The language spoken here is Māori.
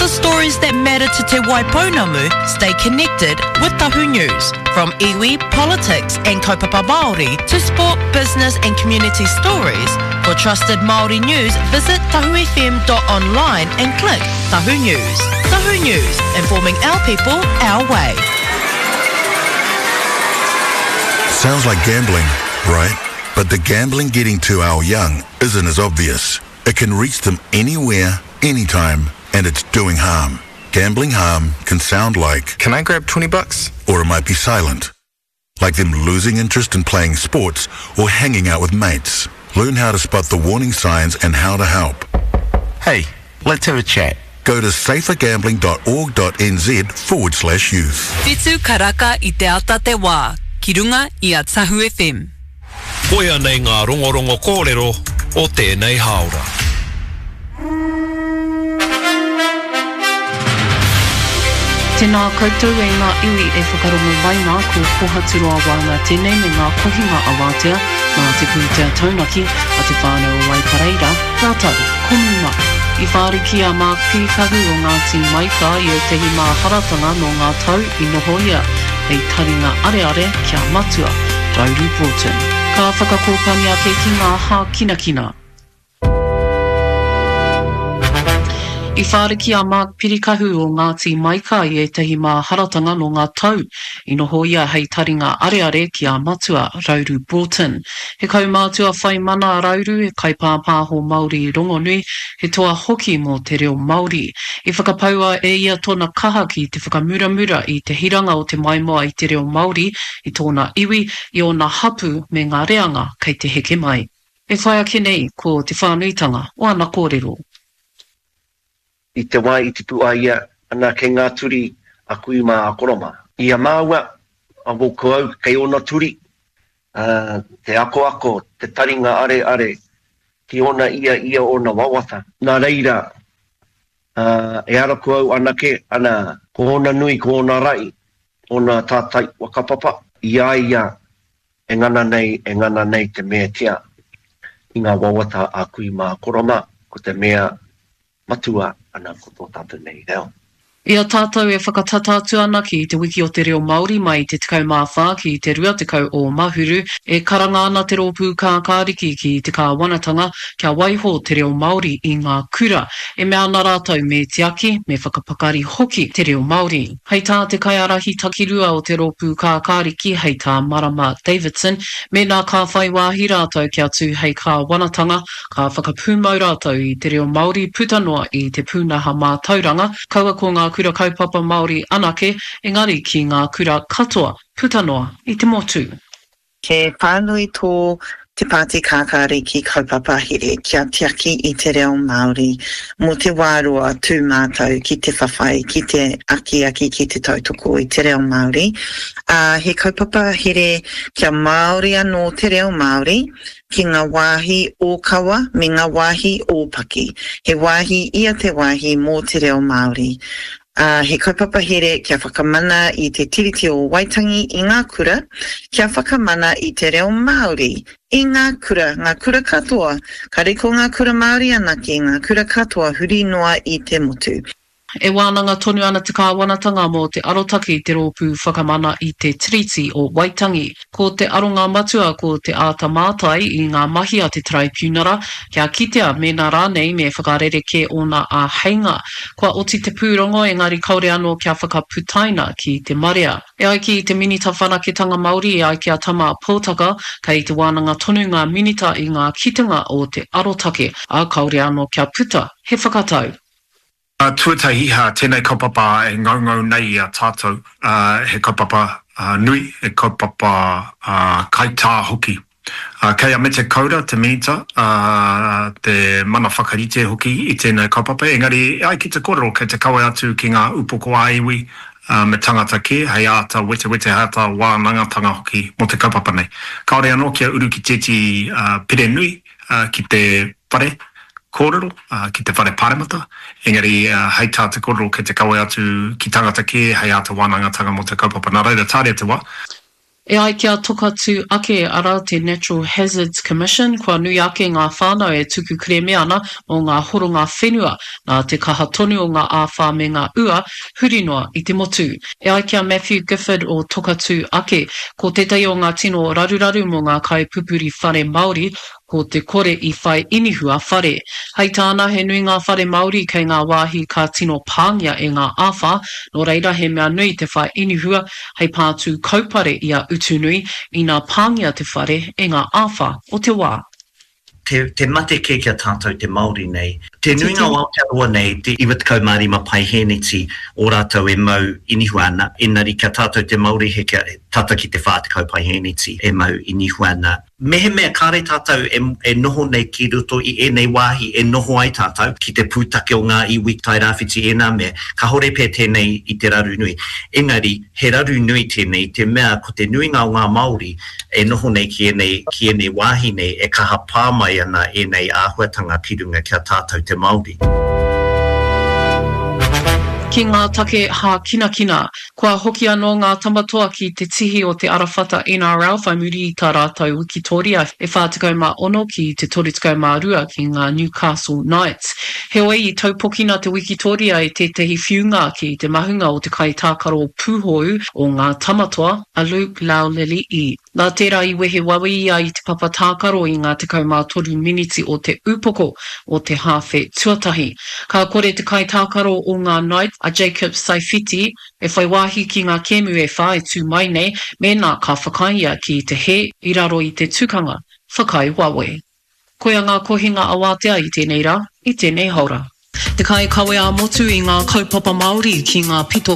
The stories that matter to Te Waipounamu stay connected with Tahu News. From iwi, politics and kaupapa Māori to sport, business and community stories. For trusted Māori news, visit tahufm.online and click Tahu News. Tahu News, informing our people, our way. Sounds like gambling, right? But the gambling getting to our young isn't as obvious. It can reach them anywhere, anytime, and it's doing harm. Gambling harm can sound like, "Can I grab $20? Or it might be silent, like them losing interest in playing sports or hanging out with mates. Learn how to spot the warning signs and how to help. Hey, let's have a chat. Go to safergambling.org.nz/youth. Whitu karaka I te ata te wā, ki runga I a Tahu FM. Koia nei ngā rongorongo kōrero o tēnei haora. Tēnā koutou e ngā iwi e whakarongo waina ko Pohaturoa Wanga tēnei me ngā kohinga awatea nā te pūtea taunaki a te whānau o Waipareira. Tātou, komuna. I whāriki a Mark Pirikahu o Ngāti Maika I o tehi mā haratanga no ngā tau I noho ia hei taringa areare kia matua, Rauru Broughton. Ka whakakōpani ake ki ngā hā kinakina. I whāriki a Mark Pirikahu o Ngāti Maika I e tehi mā haratanga no ngā tau I noho ia hei taringa areare ki a matua Rauru Broughton. He kaumātua whai mana Rauru e kai pāpāho Māori rongonui he toa hoki mō te reo Māori. I whakapaua e ia tōna kaha ki te whakamuramura I te hiranga o te maimoa I te reo Māori I tōna iwi I ona hapu me ngā reanga kei te heke mai. E whai ake nei ko te whānuitanga o ana kōrero. I te wai I te pua ia, ana kei ngā turi a kui mā akoroma. I a māua, a woko au kei ona turi, te ako, te taringa are, ki ona ia ona wawata. Nā reira, e ara ko au anake, ana ko ona nui, ko ona rai, ona tātai wakapapa. Ia, e ngana nei te mea tia. I ngā wawata a kui mā akoroma, ko te mea matua ana ko tō tātou nei reo. Ia tātou e whakatatatu ana ki te wiki o te reo Māori mai te tekau māwhā ki te rua tekau o Mahuru e karanga ana te rōpū kākāriki ki te kāwanatanga kia waiho te reo Māori I ngā kura e mea ana rātou me te aki me whakapakari hoki te reo Māori. Hei tā te kaiarahi takirua o te rōpū kākāriki hei tā Marama Davidson me nā kā whai wāhi rātou kia tū hei kāwanatanga ka whakapūmau rātou I te reo Māori putanoa I te pūnaha mā tauranga kaua ko ngā kura kaupapa Māori anake, engari ki ngā kura katoa, putanoa, I te motu. Ke whānui tō te pāti kākāri ki kaupapa here, kia tiaki I te reo Māori, mō te wārua tū mātou ki te whawhai, ki te aki ki te tautoko I te reo Māori. He kaupapa here kia Māori anō te reo Māori, ki ngā wāhi o kawa me ngā wāhi o paki. He wāhi ia te wāhi mō te reo Māori. He kaupapa here kia whakamana I te tiriti o Waitangi I ngā kura, kia whakamana I te reo Māori. I ngā kura katoa, ka reko ngā kura Māori anake, ngā kura katoa huri noa I te motu. E wānanga tonu ana te kāwanatanga mō te arotaki te rōpū whakamana I te tiriti o Waitangi. Ko te aronga matua ko te āta mātai I ngā mahi a te tribunara, kia kitea mena rānei me whakarere ke ona a heinga. Kua oti te pūrongo engari kaore anō kia whakaputaina ki te marea. E ai ki te minita whanaketanga Māori e ai ki a tama pōtaka, kei te wānanga tonu ngā minita I ngā kitanga o te arotake, a kaore anō kia puta, he whakatau. Tuatahiha, tēnei kaupapa e ngaungau nei a tātou, he kaupapa nui, he kaupapa kai tā hoki. Kei a me te kaura, te minita, te mana whakarite hoki I tēnei kaupapa, engari ai ki te kōrero, kei te kawe atu ki ngā upoko aiwi, me tangata ke, hei āta wete hata wānangatanga hoki mo te kaupapa nei. Kaore anō kia uru ki tēti pere nui, ki te pare, kōrero, ki te whare pāremata. Engari, hei tā te kōrero ki te kawe atu ki tangata ke, hei ata wānangatanga mo te kaupapa. Nā reira tāre te wā. E ai kia toka tū ake ara te Natural Hazards Commission, kua nui ake ngā whānau e tuku kreme ana o ngā horonga whenua, nā te kaha tonu o ngā āwha me ngā ua, huri noa i te motu. E ai kia Matthew Gifford o toka tū ake, ko tētai o ngā tino raruraru mo ngā kaipupuri whare Māori, ko te kore i whai inihua whare. Hei tāna he nui ngā whare Māori kei ngā wāhi ka tino pāngia e ngā āwha, no reira he mea nui te whai inihua hei pātū kaupare ia utunui i ngā pāngia te whare e ngā āwha o te wā. Te mate ke kia tātou te Māori nei. Te nui ngā Aotearoa nei, te iwa tekau mārima pai heneti o rātou e mau inihua ana. Engari kia tātou te Māori he kia tata ki te whā tekau pai heneti e mau inihua ana. Mehe mea kāre tātou e noho nei ki roto i e nei wāhi e noho ai tātou ki te pūtake o ngā iwi tai rāwhiti e nā mea. Ka hore pē tēnei i te raru nui. Engari, he raru nui tēnei, te mea ko te nui ngā Māori e noho nei ki e nei wāhi nei e kaha pāmai ana e nei āhuatanga ki runga kia tātou te Māori. Ki ngā take hā kina, kua hoki anō ngā tamatoa ki te tihi o te arawhata NRL whai muri i tā rātou Wikitoria e 46 ki te 32 ki ngā Newcastle Knights. He oi i taupokina te Wikitoria e tehi whiunga ki te mahunga o te kai tākaro pūhou o ngā tamatoa a Luke Lauleli i. Nā tērā i wehe wawi ia i te papa tākaro i ngā 13 miniti o te upoko o te hawhe tuatahi. Ka kore te kai tākaro o ngā Knights a Jacob Saifiti e whai wāhi ki ngā kēmu e whae tū mai nei me nā ka whakaia ki te he i raro i te tukanga whakai wawe. Koia ngā kohinga awātea i tēnei rā, i tēnei haura. Te kai kawe a motu i ngā kaupapa Māori ki ngā pito